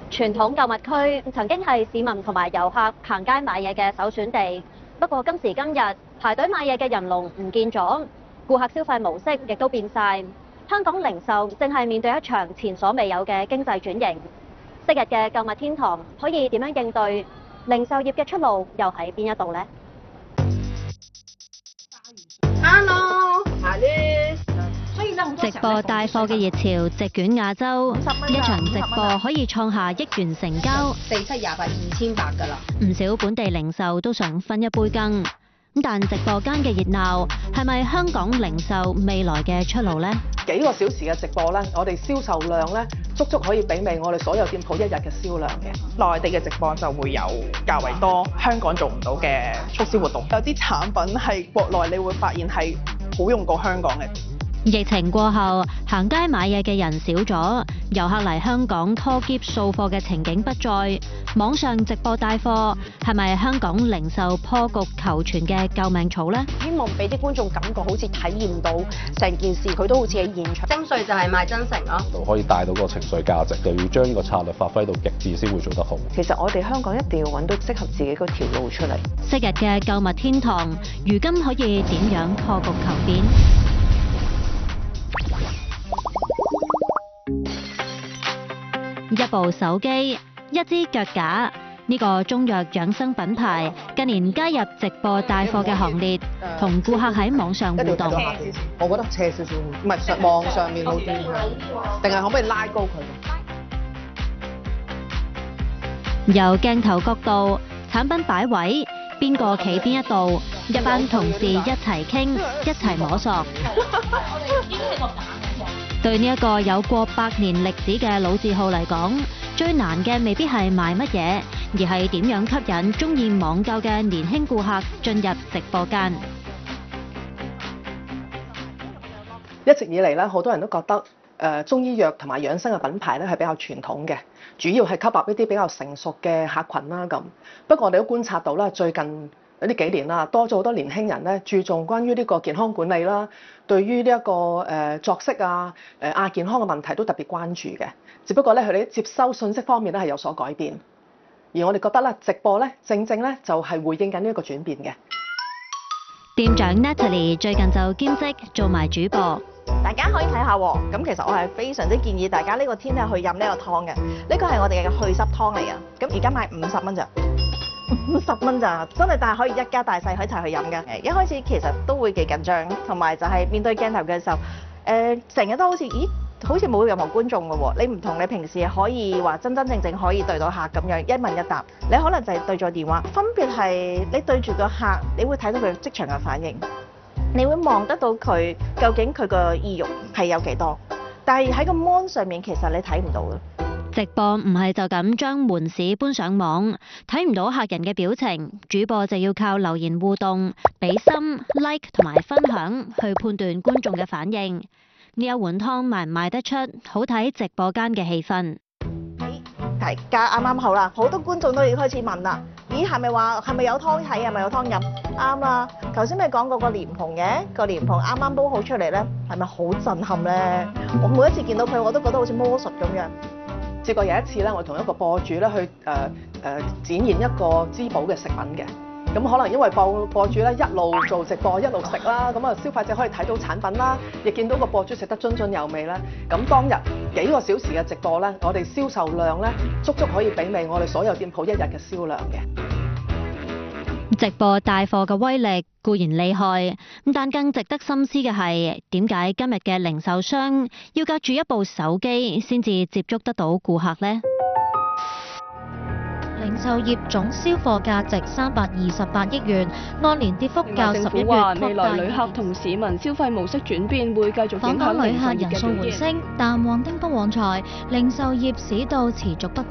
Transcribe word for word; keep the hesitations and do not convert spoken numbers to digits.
傳統購物區曾經係市民同埋遊客行街買嘢嘅首選地，不過今時今日排隊買嘢嘅人龍唔見咗，顧客消費模式亦都變晒。香港零售正係面對一場前所未有嘅經濟轉型。昔日嘅購物天堂可以點樣應對？零售業嘅出路又喺邊一度呢？ Hello， 直播帶貨嘅熱潮席捲亞洲，一場直播可以創下億元成交， 四七廿八二千八㗎啦。 唔少本地零售都想分一杯羹。咁但直播間嘅熱鬧係咪香港零售未來嘅出路呢？ 幾個小時嘅直播咧，我哋銷售量咧足足可以媲美我哋所有店鋪一日嘅銷量嘅。 內地嘅直播就會有較為多香港做唔到嘅促銷活動，有啲產品係國內你會發現係好用過香港嘅。 疫情過後，行街買嘢嘅人少咗，遊客嚟香港拖喼掃貨嘅情景不再。網上直播帶貨係咪香港零售破局求存嘅救命草呢？ 希望俾啲觀眾感覺好似體驗到成件事，佢都好似喺現場。 徵稅就係賣真誠咯， 可以帶到個情緒價值，就要將呢個策略發揮到極致先會做得好。 其實我哋香港一定要揾到適合自己嗰條路出嚟。 昔日嘅購物天堂，如今可以點樣破局求變？一部手機，一支腳架，呢個中藥養生品牌近年加入直播帶貨嘅行列，同顧客喺網上互動。 我覺得斜少少，唔係上網上面好啲，定係可唔可以拉高佢？ 由鏡頭角度、產品擺位，邊個企邊一度，一班同事一齊傾，一齊摸索。對呢一個有過百年歷史嘅老字號嚟講，最難嘅未必係賣乜嘢，而係點樣吸引中意網購嘅年輕顧客進入直播間。 一直以嚟咧，好多人都覺得誒、呃、中醫藥同埋養生嘅品牌咧係比較傳統嘅，主要係吸納一啲比較成熟嘅客群啦咁。不過我哋都觀察到啦，最近呢幾年啦，多咗好多年輕人咧注重關於呢個健康管理啦，對於呢一個誒作息啊、誒亞健康嘅問題都特別關注嘅。只不過咧，佢哋接收信息方面咧係有所改變，而我哋覺得咧，直播咧正正咧就係回應緊呢一個轉變嘅。 店長 Natalie 最近就兼職做埋主播。 大家可以睇下喎，咁其實我係非常之建議大家呢個天氣去飲呢個湯嘅，呢個係我哋嘅去濕湯嚟啊。咁而家賣五十蚊咋？五十蚊咋，真係但係可以一家大細可以一齊去飲嘅。誒，一開始其實都會幾緊張，同埋就係面對鏡頭嘅時候，誒成日都好似，咦，好似冇任何觀眾嘅喎。你唔同你平時可以話真真正正可以對到客咁樣一問一答，你可能就係對咗電話。分別係你對住個客，你會睇到佢即場嘅反應，你會望得到佢究竟佢個意欲係有幾多。但係喺個 mon 上面其實你睇唔到嘅。 直播唔係就咁將門市搬上網，睇唔到客人嘅表情，主播就要靠留言互動、俾心、like 同埋分享去判斷觀眾嘅反應。呢一碗湯賣唔賣得出，好睇直播間嘅氣氛。 大家啱啱好啦，好多觀眾都已經開始問啦。咦，係咪話係咪有湯睇？係咪有湯飲？啱啦。頭先咪講過個蓮蓬嘅，個蓮蓬啱啱煲好出嚟咧，係咪好震撼咧？我每一次見到佢，我都覺得好似魔術咁樣。 試過有一次咧，我同一個播主咧去誒誒、呃呃、展現一個滋補嘅食品嘅。咁可能因為播播主咧一路做直播一路食啦，咁啊消費者可以睇到產品啦，亦見到個播主食得津津有味啦。咁當日幾個小時嘅直播咧，我哋銷售量咧足足可以媲美我哋所有店鋪一日嘅銷量嘅。 直播帶貨嘅威力固然厲害，但更值得深思嘅係點解今日嘅零售商要隔住一部手機先至接觸得到顧客呢？ 零售業總銷貨價值三百二十八億元，按年跌幅較十一月話未來旅客同市民消費模式轉變會繼續影響訪港旅客零售業嘅人數表現。 回升，但旺丁不旺財，零售業市道持續不